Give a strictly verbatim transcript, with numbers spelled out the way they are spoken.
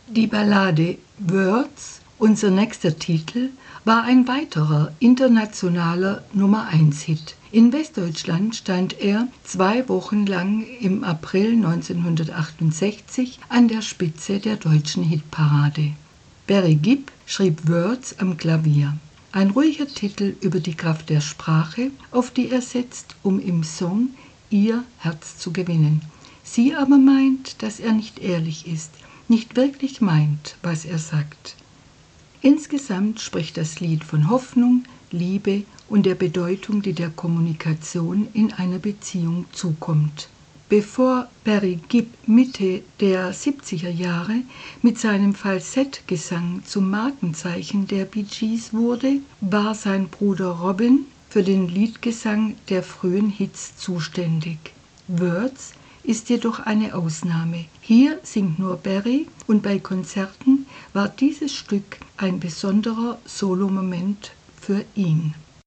Die Ballade Words, unser nächster Titel, war ein weiterer internationaler Nummer eins Hit. In Westdeutschland stand er zwei Wochen lang im April neunzehnhundertachtundsechzig an der Spitze der deutschen Hitparade. Barry Gibb schrieb Words am Klavier. Ein ruhiger Titel über die Kraft der Sprache, auf die er setzt, um im Song ihr Herz zu gewinnen. Sie aber meint, dass er nicht ehrlich ist, nicht wirklich meint, was er sagt. Insgesamt spricht das Lied von Hoffnung, Liebe und der Bedeutung, die der Kommunikation in einer Beziehung zukommt. Bevor Barry Gibb Mitte der siebziger Jahre mit seinem Falsettgesang zum Markenzeichen der Bee Gees wurde, war sein Bruder Robin für den Liedgesang der frühen Hits zuständig. Words ist jedoch eine Ausnahme. Hier singt nur Barry und bei Konzerten war dieses Stück ein besonderer Solomoment für ihn.